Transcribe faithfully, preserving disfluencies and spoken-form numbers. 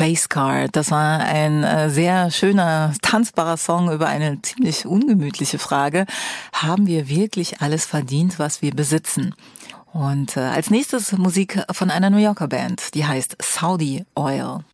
Face Card. Das war ein äh, sehr schöner, tanzbarer Song über eine ziemlich ungemütliche Frage. Haben wir wirklich alles verdient, was wir besitzen? Und äh, als nächstes Musik von einer New Yorker Band, die heißt Saudi Oil.